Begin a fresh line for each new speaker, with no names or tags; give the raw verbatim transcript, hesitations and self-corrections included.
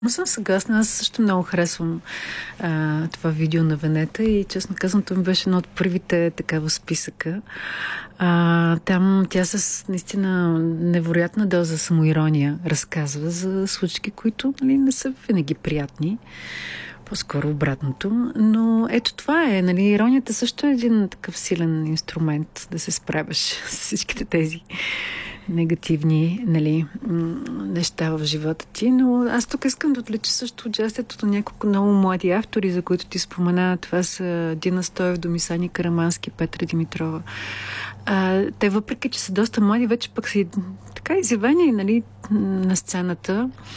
Но съм съгласна. Аз също много харесвам а, това видео на Венета и честно казвам, това ми беше едно от първите така в списъка. А, там тя с наистина невероятна доза самоирония разказва за случки, които, нали, не са винаги приятни. По-скоро обратното. Но ето това е. Нали, иронията също е един такъв силен инструмент да се справяш с всичките тези негативни, нали, неща в живота ти. Но аз тук искам да отлича също участието на няколко много млади автори, за които ти спомена. Това са Дина Стоев, Домисани Карамански, Петра Димитрова. А, те, въпреки че са доста млади, вече пък са така изявени, нали, на сцената.